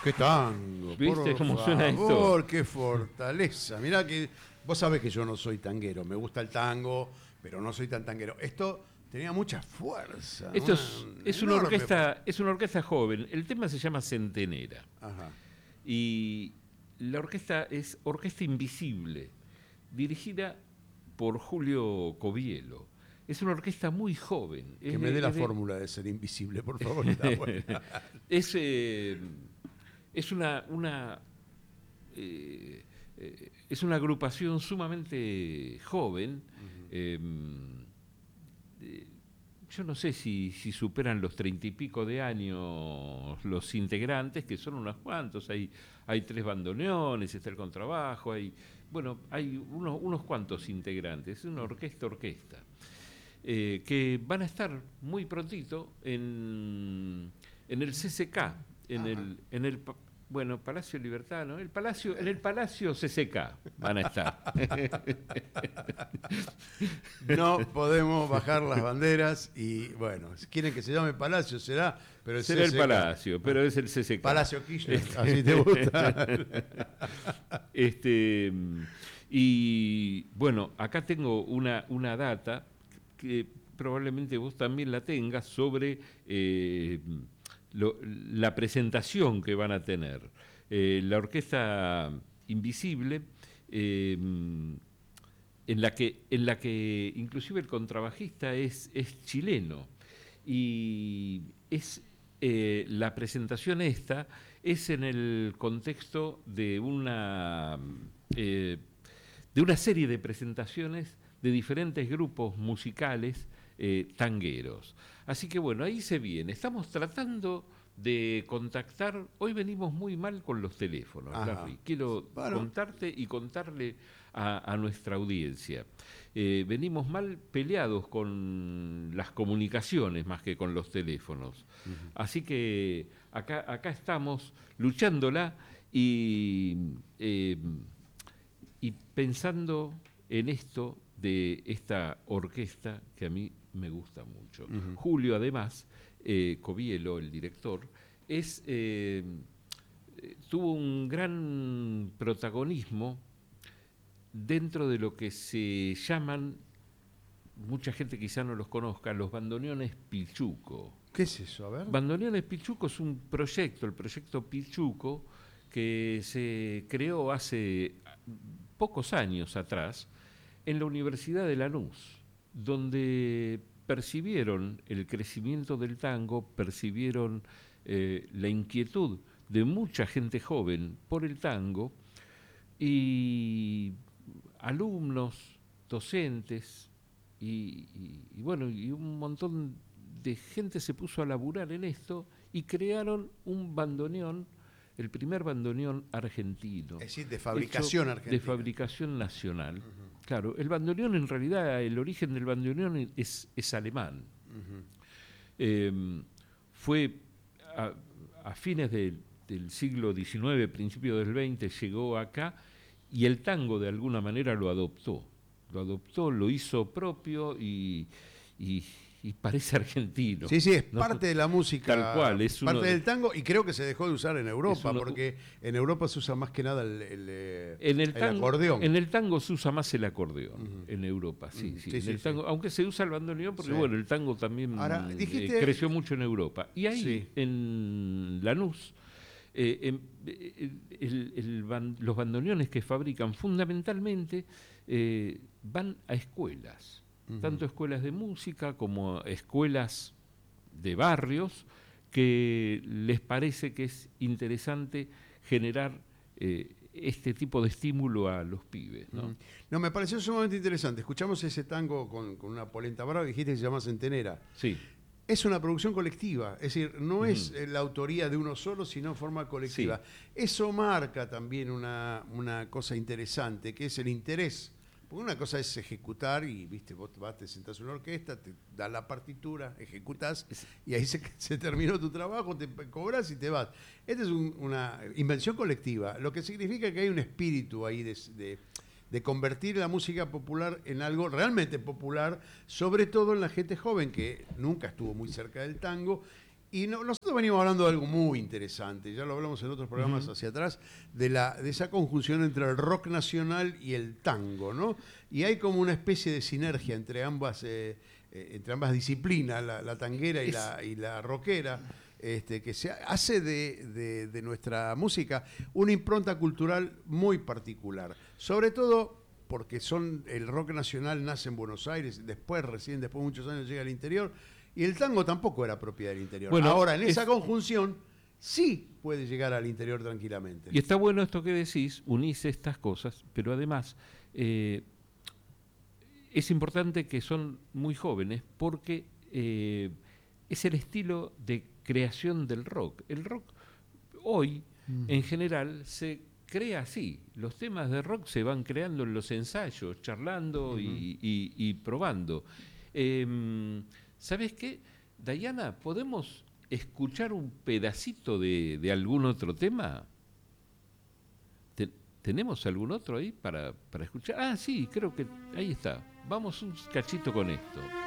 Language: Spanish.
¡Qué tango! ¿Viste cómo Por suena esto? favor, qué fortaleza. Mirá que vos sabés que yo no soy tanguero. Me gusta el tango, pero no soy tan tanguero. Esto tenía mucha fuerza. Esto una es una enorme orquesta, es una orquesta joven. El tema se llama Centenera. Ajá. Y la orquesta es Orquesta Invisible, dirigida por Julio Covielo. Es una orquesta muy joven. Que me dé la fórmula de ser invisible, por favor. Está buena. Es es una agrupación sumamente joven. Yo no sé si superan los 30 y pico de años los integrantes, que son unos cuantos. Hay 3 bandoneones, está el contrabajo, hay unos cuantos integrantes. Es una orquesta. Que van a estar muy prontito en el CCK, Palacio Libertad, ¿no? En el Palacio CCK van a estar. No podemos bajar las banderas y, bueno, si quieren que se llame Palacio será, pero será el Palacio, pero es el CCK. Palacio Kirchner, así te gusta. Y bueno, acá tengo una data que probablemente vos también la tengas sobre la presentación que van a tener. La Orquesta Invisible, en la que inclusive el contrabajista es chileno, y la presentación esta es en el contexto de una serie de presentaciones de diferentes grupos musicales tangueros. Así que bueno, ahí se viene. Estamos tratando de contactar. Hoy venimos muy mal con los teléfonos, Larry. Quiero contarte y contarle a nuestra audiencia. Venimos mal peleados con las comunicaciones más que con los teléfonos. Así que acá estamos luchándola y pensando en esto de esta orquesta que a mí me gusta mucho. Julio, además, Covielo, el director, tuvo un gran protagonismo dentro de lo que se llaman, mucha gente quizá no los conozca, los bandoneones Pichuco. ¿Qué es eso? A ver. Bandoneones Pichuco es un proyecto, el proyecto Pichuco, que se creó hace pocos años atrás en la Universidad de Lanús, donde percibieron el crecimiento del tango, percibieron la inquietud de mucha gente joven por el tango, y alumnos, docentes y un montón de gente se puso a laburar en esto y crearon un bandoneón, el primer bandoneón argentino. Es decir, de fabricación argentina. De fabricación nacional. Claro, el bandoneón, en realidad, el origen del bandoneón es alemán. Fue a fines del siglo XIX, principio del XX, llegó acá, y el tango de alguna manera lo adoptó, lo hizo propio y parece argentino. Sí, es parte de la música. Tal cual, es parte del tango, y creo que se dejó de usar en Europa, porque en Europa se usa más que nada el acordeón. En el tango se usa más el acordeón, en Europa, sí. En el tango, aunque se usa el bandoneón, porque bueno, el tango también creció mucho en Europa. Y ahí, en Lanús, los bandoneones que fabrican fundamentalmente van a escuelas. Tanto escuelas de música como escuelas de barrios, que les parece que es interesante generar este tipo de estímulo a los pibes, ¿no? No, me pareció sumamente interesante. Escuchamos ese tango con una polenta brava, dijiste que se llama Centenera. Sí. Es una producción colectiva, es decir, no es la autoría de uno solo, sino forma colectiva. Sí. Eso marca también una cosa interesante, que es el interés. Porque una cosa es ejecutar y, viste, vos te sentás en una orquesta, te das la partitura, ejecutás y ahí se terminó tu trabajo, te cobras y te vas. Esta es una invención colectiva, lo que significa que hay un espíritu ahí de convertir la música popular en algo realmente popular, sobre todo en la gente joven que nunca estuvo muy cerca del tango Y nosotros venimos hablando de algo muy interesante, ya lo hablamos en otros programas hacia atrás, de esa conjunción entre el rock nacional y el tango, ¿no? Y hay como una especie de sinergia entre ambas disciplinas, la tanguera y la rockera, que se hace de nuestra música una impronta cultural muy particular. Sobre todo porque el rock nacional nace en Buenos Aires, después de muchos años llega al interior, y el tango tampoco era propiedad del interior. Bueno, ahora, en esa conjunción, sí puede llegar al interior tranquilamente. Y está bueno esto que decís, unís estas cosas, pero además es importante que son muy jóvenes porque es el estilo de creación del rock. El rock hoy, en general, se crea así. Los temas de rock se van creando en los ensayos, charlando y probando. ¿Sabes qué? Dayana, ¿podemos escuchar un pedacito de algún otro tema? ¿Tenemos algún otro ahí para escuchar? Ah, sí, creo que ahí está. Vamos un cachito con esto.